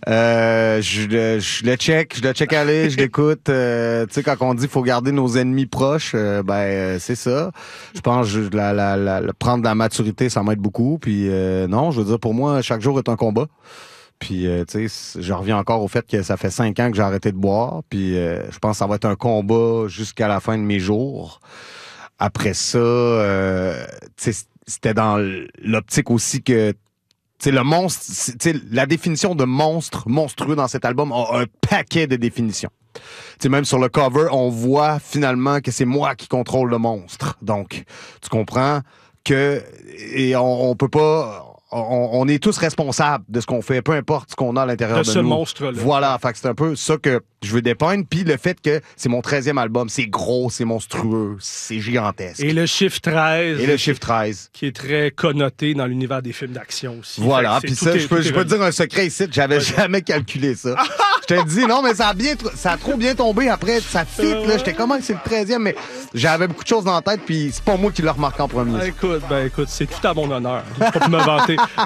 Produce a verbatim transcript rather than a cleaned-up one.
Euh, je, le- je le check, je le check aller, je l'écoute. Euh, tu sais, quand on dit qu'il faut garder nos ennemis proches, euh, ben euh, c'est ça. Je pense que la, la, la, la- prendre de la maturité, ça m'aide beaucoup. Puis euh, non, je veux dire, pour moi, chaque jour est un combat. Puis, euh, tu sais, je reviens encore au fait que ça fait cinq ans que j'ai arrêté de boire. Puis, euh, je pense que ça va être un combat jusqu'à la fin de mes jours. Après ça, euh, tu sais, c'était dans l'optique aussi que, tu sais, le monstre, tu sais, la définition de monstre, monstrueux dans cet album a un paquet de définitions. Tu sais, même sur le cover, on voit finalement que c'est moi qui contrôle le monstre. Donc, tu comprends que, et on, on peut pas... On, on est tous responsables de ce qu'on fait, peu importe ce qu'on a à l'intérieur de, De ce nous. monstre-là. Voilà, fait que c'est un peu ça que je veux dépeindre. Puis le fait que c'est mon treizième album, c'est gros, c'est monstrueux, c'est gigantesque. Et le chiffre treize. Et le chiffre treize. Qui est très connoté dans l'univers des films d'action aussi. Voilà, Fait que puis c'est- ça, tout est- je peux, tout je est peux te relié. dire un secret ici, j'avais jamais calculé ça. Je te dis, non, mais ça a bien, tr- ça a trop bien tombé après, ça fit, là. J'étais comment c'est le treizième, mais j'avais beaucoup de choses dans la tête, puis c'est pas moi qui l'ai remarqué en premier. Ah, écoute, ben écoute, c'est tout à mon honneur. Je peux pas me vanter.